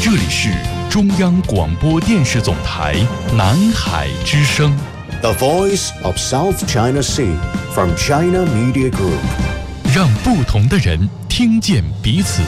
这里是中央广播电视总台南海之声 The Voice of South China Sea from China Media Group， 让不同的人听见彼此。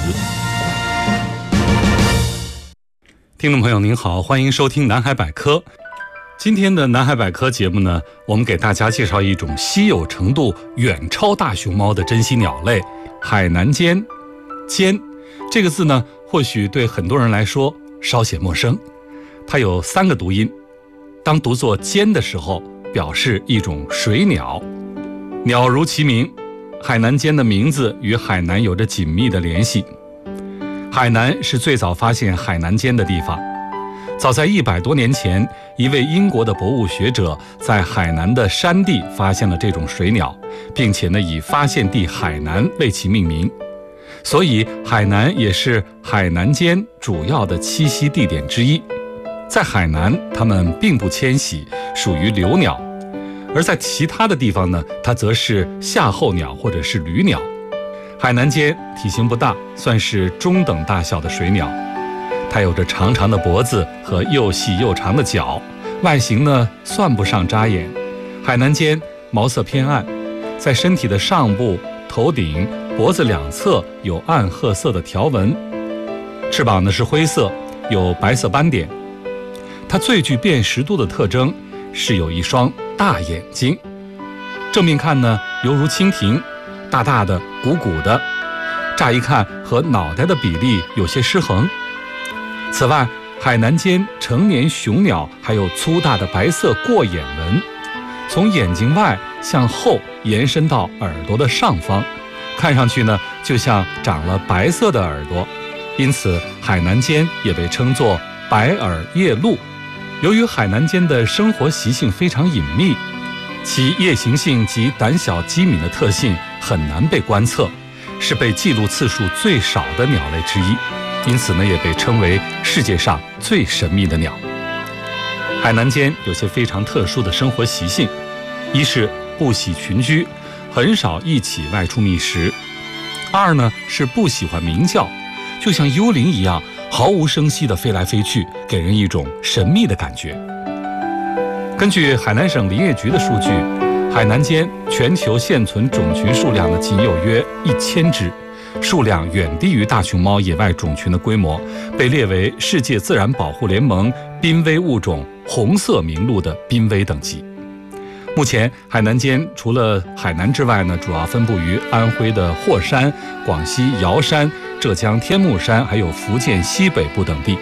听众朋友您好，欢迎收听南海百科。今天的南海百科节目呢，我们给大家介绍一种稀有程度远超大熊猫的珍稀鸟类——海南尖。尖这个字呢，或许对很多人来说稍显陌生。它有3个读音，当读作尖的时候，表示一种水鸟。鸟如其名，海南尖的名字与海南有着紧密的联系。海南是最早发现海南尖的地方。早在100多年前，一位英国的博物学者在海南的山地发现了这种水鸟，并且呢以发现地海南为其命名。所以海南也是海南尖主要的栖息地点之一。在海南，它们并不迁徙，属于留鸟；而在其他的地方呢，它则是夏候鸟或者是旅鸟。海南尖体型不大，算是中等大小的水鸟。它有着长长的脖子和又细又长的脚，外形呢算不上扎眼。海南尖毛色偏暗，在身体的上部、头顶、脖子两侧有暗褐色的条纹，翅膀呢是灰色，有白色斑点。它最具辨识度的特征是有一双大眼睛，正面看呢犹如蜻蜓，大大的、鼓鼓的，乍一看和脑袋的比例有些失衡。此外，海南尖成年雄鸟还有粗大的白色过眼纹，从眼睛外向后延伸到耳朵的上方，看上去呢就像长了白色的耳朵，因此海南尖也被称作白耳夜鹭。由于海南尖的生活习性非常隐秘，其夜行性及胆小机敏的特性很难被观测，是被记录次数最少的鸟类之一，因此呢也被称为世界上最神秘的鸟。海南尖有些非常特殊的生活习性，一是不喜群居，很少一起外出觅食；二呢是不喜欢鸣叫，就像幽灵一样毫无声息地飞来飞去，给人一种神秘的感觉。根据海南省林业局的数据，海南尖全球现存种群数量呢仅有约1000只，数量远低于大熊猫野外种群的规模，被列为世界自然保护联盟濒危物种红色名录的濒危等级。目前海南尖除了海南之外呢，主要分布于安徽的霍山、广西瑶山、浙江天目山还有福建西北部等地。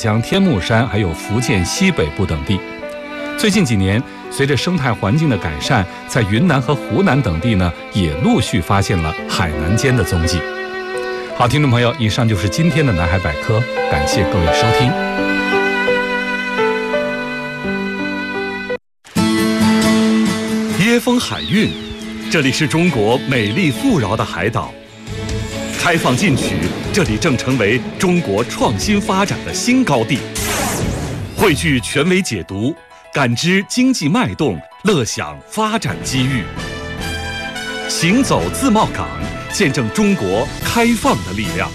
最近几年，随着生态环境的改善，在云南和湖南等地呢，也陆续发现了海南尖的踪迹。好，听众朋友，以上就是今天的南海百科，感谢各位收听。 椰风海韵，这里是中国美丽富饶的海岛。开放进取，这里正成为中国创新发展的新高地。汇聚权威解读，感知经济脉动，乐享发展机遇。行走自贸港，见证中国开放的力量。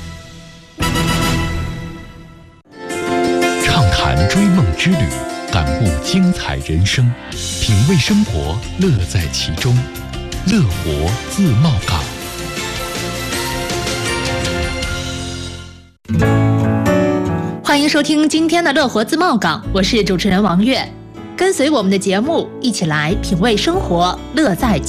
畅谈追梦之旅，感悟精彩人生，品味生活，乐在其中。乐活自贸港。 欢迎收听今天的乐活自贸港，我是主持人王悦。跟随我们的节目，一起来品味生活，乐在